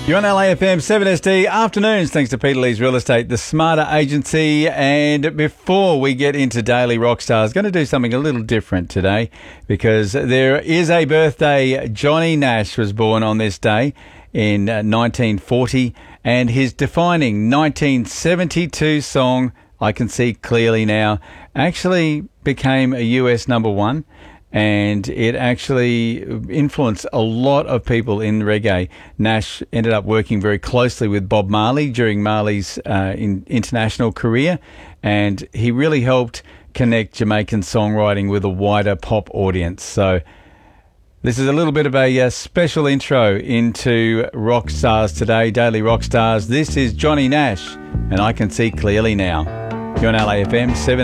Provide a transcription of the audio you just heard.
You're on LAFM 7SD afternoons, thanks to Peter Lee's Real Estate, the Smarter Agency. And before we get into Daily Rockstars, going to do something a little different today because there is a birthday. Johnny Nash was born on this day in 1940, and his defining 1972 song, I Can See Clearly Now, actually became a US number one. And it actually influenced a lot of people in reggae. Nash ended up working very closely with Bob Marley during Marley's international career, and he really helped connect Jamaican songwriting with a wider pop audience. So this is a little bit of a special intro into rock stars today, Daily Rock Stars. This is Johnny Nash, and I Can See Clearly Now. You're on LAFM 7.